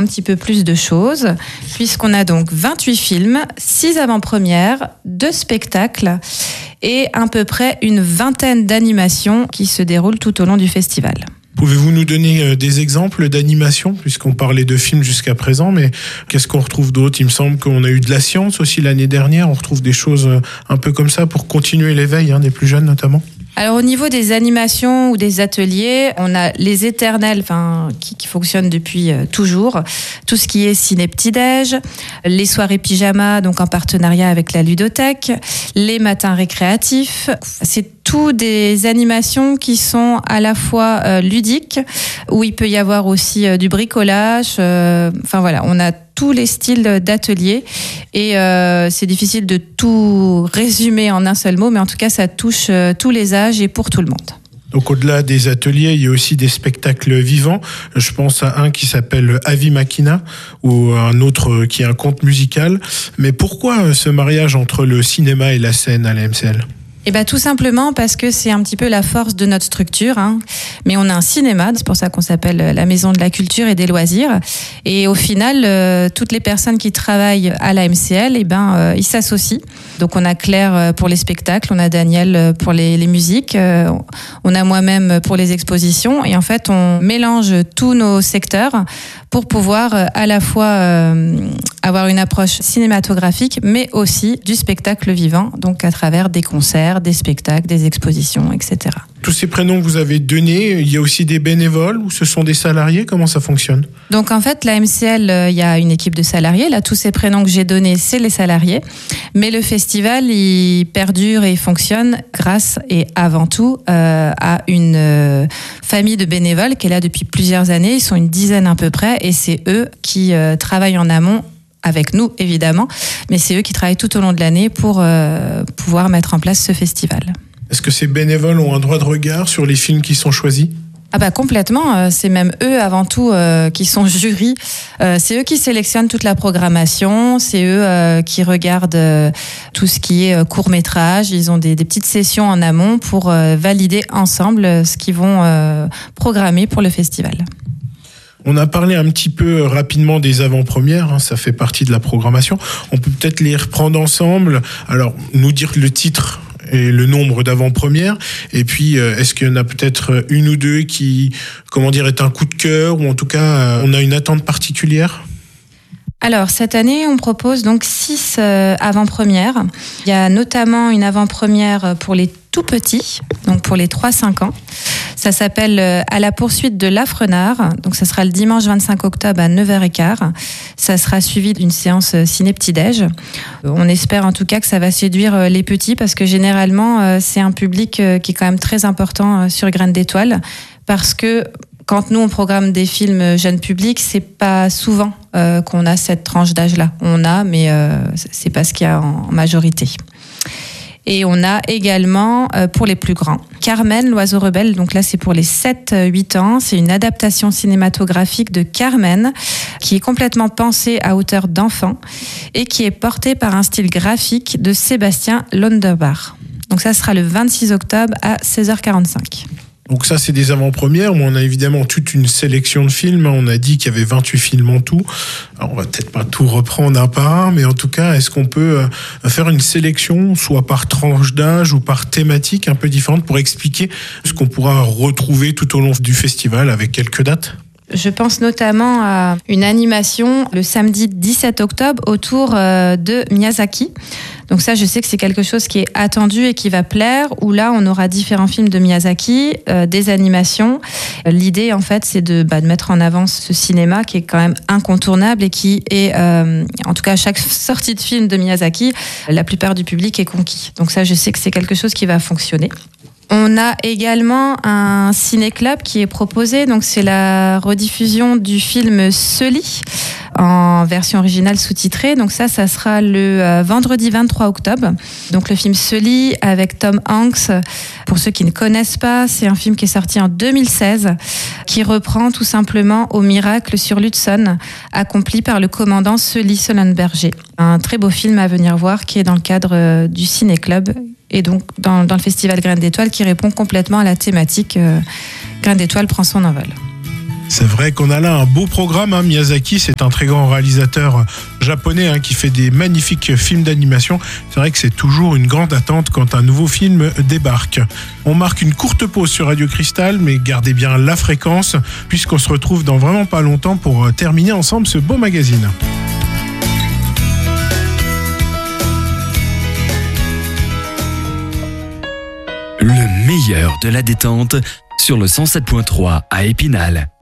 petit peu plus de choses, puisqu'on a donc 28 films, 6 avant-premières, 2 spectacles et à peu près une vingtaine d'animations qui se déroulent tout au long du festival. Pouvez-vous nous donner des exemples d'animations, puisqu'on parlait de films jusqu'à présent, mais qu'est-ce qu'on retrouve d'autre ? Il me semble qu'on a eu de la science aussi l'année dernière, on retrouve des choses un peu comme ça pour continuer l'éveil des plus jeunes notamment. Alors au niveau des animations ou des ateliers, on a les éternels qui fonctionnent depuis toujours, tout ce qui est ciné petit-déj, les soirées pyjama donc en partenariat avec la ludothèque, les matins récréatifs, c'est tout des animations qui sont à la fois ludiques, où il peut y avoir aussi du bricolage, on a tous les styles d'ateliers et c'est difficile de tout résumer en un seul mot, mais en tout cas ça touche tous les âges et pour tout le monde. Donc au-delà des ateliers, il y a aussi des spectacles vivants. Je pense à un qui s'appelle Ave Machina ou un autre qui est un conte musical. Mais pourquoi ce mariage entre le cinéma et la scène à la MCL ? Tout simplement parce que c'est un petit peu la force de notre structure, Mais on a un cinéma, c'est pour ça qu'on s'appelle la Maison de la Culture et des Loisirs. Et au final, toutes les personnes qui travaillent à la MCL, ils s'associent. Donc on a Claire pour les spectacles, on a Daniel pour les musiques, on a moi-même pour les expositions. Et en fait, on mélange tous nos secteurs pour pouvoir à la fois avoir une approche cinématographique, mais aussi du spectacle vivant, donc à travers des concerts, des spectacles, des expositions, etc. Tous ces prénoms que vous avez donnés, il y a aussi des bénévoles ou ce sont des salariés ? Comment ça fonctionne ? Donc en fait, la MCL, il y a une équipe de salariés. Là, tous ces prénoms que j'ai donnés, c'est les salariés. Mais le festival, il perdure et fonctionne grâce et avant tout à une famille de bénévoles qui est là depuis plusieurs années. Ils sont une dizaine à peu près et c'est eux qui travaillent en amont avec nous, évidemment. Mais c'est eux qui travaillent tout au long de l'année pour pouvoir mettre en place ce festival. Est-ce que ces bénévoles ont un droit de regard sur les films qui sont choisis ? Complètement, c'est même eux avant tout qui sont jury, c'est eux qui sélectionnent toute la programmation, c'est eux qui regardent tout ce qui est court-métrage, ils ont des petites sessions en amont pour valider ensemble ce qu'ils vont programmer pour le festival. On a parlé un petit peu rapidement des avant-premières, ça fait partie de la programmation. On peut peut-être les reprendre ensemble. Alors, nous dire le titre et le nombre d'avant-premières. Et puis, est-ce qu'il y en a peut-être une ou deux qui, est un coup de cœur ou en tout cas, on a une attente particulière ? Alors, cette année, on propose donc 6 avant-premières. Il y a notamment une avant-première pour les tout petits, donc pour les 3-5 ans. Ça s'appelle À la poursuite de l'Afrenard. Donc, ça sera le dimanche 25 octobre à 9h15. Ça sera suivi d'une séance ciné petit-déj. On espère en tout cas que ça va séduire les petits parce que généralement, c'est un public qui est quand même très important sur Graines d'Étoile parce que quand nous, on programme des films jeunes publics, c'est pas souvent qu'on a cette tranche d'âge-là. On a, mais c'est pas ce qu'il y a en majorité. Et on a également, pour les plus grands, Carmen, l'oiseau rebelle. Donc là, c'est pour les 7-8 ans. C'est une adaptation cinématographique de Carmen qui est complètement pensée à hauteur d'enfant et qui est portée par un style graphique de Sébastien Londerbach. Donc ça sera le 26 octobre à 16h45. Donc ça, c'est des avant-premières, mais on a évidemment toute une sélection de films. On a dit qu'il y avait 28 films en tout. Alors, on va peut-être pas tout reprendre un par un, mais en tout cas, est-ce qu'on peut faire une sélection, soit par tranche d'âge ou par thématique un peu différente, pour expliquer ce qu'on pourra retrouver tout au long du festival avec quelques dates ? Je pense notamment à une animation le samedi 17 octobre autour de Miyazaki. Donc ça, je sais que c'est quelque chose qui est attendu et qui va plaire, où là, on aura différents films de Miyazaki, des animations. L'idée, en fait, c'est de mettre en avant ce cinéma qui est quand même incontournable et qui est, en tout cas, à chaque sortie de film de Miyazaki, la plupart du public est conquis. Donc ça, je sais que c'est quelque chose qui va fonctionner. On a également un ciné-club qui est proposé, donc c'est la rediffusion du film Sully en version originale sous-titrée. Donc ça sera le vendredi 23 octobre. Donc le film Sully avec Tom Hanks. Pour ceux qui ne connaissent pas, c'est un film qui est sorti en 2016, qui reprend tout simplement au miracle sur l'Hudson, accompli par le commandant Sully Sullenberger. Un très beau film à venir voir qui est dans le cadre du ciné-club. Et donc dans le festival Graines d'Étoile qui répond complètement à la thématique Graines d'Étoile prend son envol. C'est vrai qu'on a là un beau programme. Miyazaki, c'est un très grand réalisateur japonais qui fait des magnifiques films d'animation. C'est vrai que c'est toujours une grande attente quand un nouveau film débarque. On marque une courte pause sur Radio Cristal, mais gardez bien la fréquence, puisqu'on se retrouve dans vraiment pas longtemps pour terminer ensemble ce beau magazine. Le meilleur de la détente sur le 107.3 à Épinal.